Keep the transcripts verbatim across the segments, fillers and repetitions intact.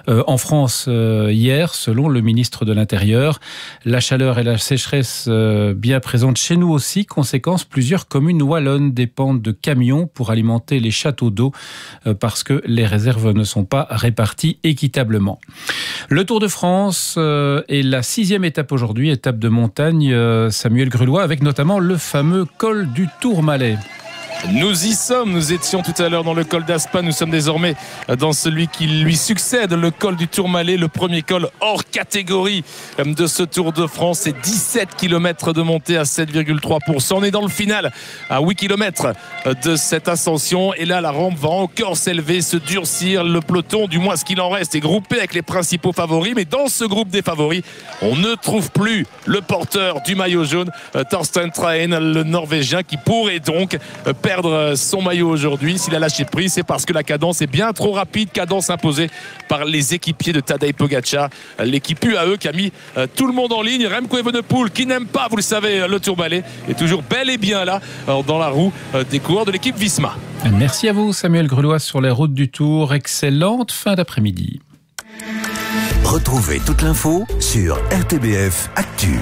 euh, en France euh, hier, selon le ministre de l'Intérieur. La chaleur et la sécheresse euh, bien présentes chez nous aussi. Conséquence, plusieurs communes wallonnes dépendent de camions pour alimenter les châteaux d'eau euh, parce que les réserves ne sont pas réparties équitablement. Le Tour de France euh, est la sixième étape aujourd'hui, étape de montagne, euh, Samuel Grulois, avec notamment le fameux col du Tourmalet. Nous y sommes, nous étions tout à l'heure dans le col d'Aspa, nous sommes désormais dans celui qui lui succède, le col du Tourmalet, le premier col hors catégorie de ce Tour de France. C'est dix-sept kilomètres de montée à sept virgule trois pour cent. On est dans le final à huit kilomètres de cette ascension et là la rampe va encore s'élever, se durcir. Le peloton, du moins ce qu'il en reste, est groupé avec les principaux favoris, mais dans ce groupe des favoris, on ne trouve plus le porteur du maillot jaune, Thorsten Trahen, le Norvégien, qui pourrait donc perdre son maillot aujourd'hui. S'il a lâché prise, c'est parce que la cadence est bien trop rapide, cadence imposée par les équipiers de Tadej Pogačar, l'équipe U A E qui a mis tout le monde en ligne. Remco Evenepoel, qui n'aime pas, vous le savez, le Tourmalet, est toujours bel et bien là dans la roue des coureurs de l'équipe Visma. Merci à vous Samuel Grulois sur les routes du Tour. Excellente fin d'après-midi. Retrouvez toute l'info sur R T B F Actu.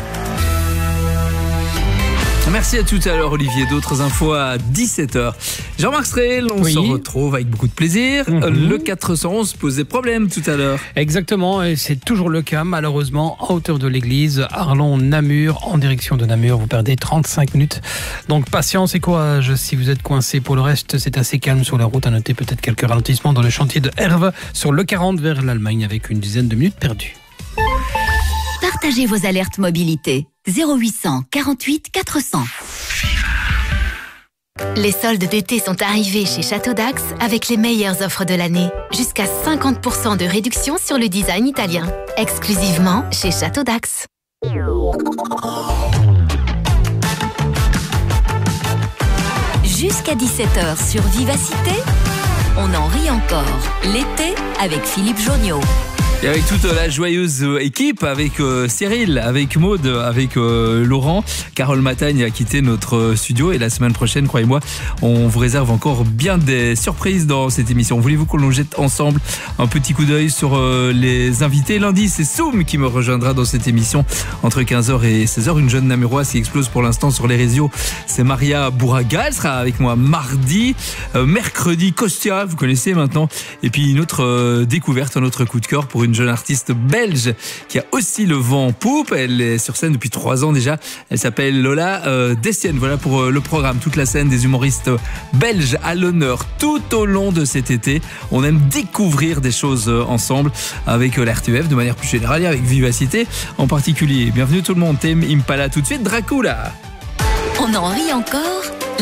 Merci à tout à l'heure Olivier, d'autres infos à dix-sept heures. Jean-Marc Strel, on oui. se retrouve avec beaucoup de plaisir. Mm-hmm. Le quatre cent onze posait problème tout à l'heure. Exactement, et c'est toujours le cas malheureusement, à hauteur de l'église, Arlon-Namur, en direction de Namur, vous perdez trente-cinq minutes. Donc patience et courage si vous êtes coincé. Pour le reste, c'est assez calme sur la route, à noter peut-être quelques ralentissements dans le chantier de Herve sur le quarante vers l'Allemagne avec une dizaine de minutes perdues. Partagez vos alertes mobilité. zéro huit cent quarante-huit quatre cents. Les soldes d'été sont arrivés chez Château d'Ax avec les meilleures offres de l'année. Jusqu'à cinquante pour cent de réduction sur le design italien. Exclusivement chez Château d'Ax. Jusqu'à dix-sept heures sur Vivacité, on en rit encore. L'été avec Philippe Jonniot. Et avec toute la joyeuse équipe, avec euh, Cyril, avec Maude, avec euh, Laurent, Carole Matagne a quitté notre studio et la semaine prochaine, croyez-moi, on vous réserve encore bien des surprises dans cette émission. Voulez-vous qu'on jette ensemble un petit coup d'œil sur euh, les invités? Lundi, c'est Soum qui me rejoindra dans cette émission entre quinze heures et seize heures. Une jeune namuroise qui explose pour l'instant sur les réseaux, c'est Maria Bouraga. Elle sera avec moi mardi, euh, mercredi, Kostia, vous connaissez maintenant. Et puis une autre euh, découverte, un autre coup de cœur pour une jeune artiste belge qui a aussi le vent en poupe. Elle est sur scène depuis trois ans déjà. Elle s'appelle Lola euh, Dessienne. Voilà pour euh, le programme. Toute la scène des humoristes belges à l'honneur tout au long de cet été. On aime découvrir des choses euh, ensemble avec euh, la R T B F de manière plus générale et avec Vivacité en particulier. Bienvenue tout le monde. Tame Impala tout de suite. Dracula. On en rit encore